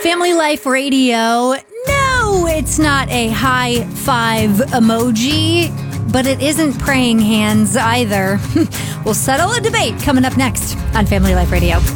Family Life Radio. No, it's not a high five emoji, but it isn't praying hands either. We'll settle a debate coming up next on Family Life Radio.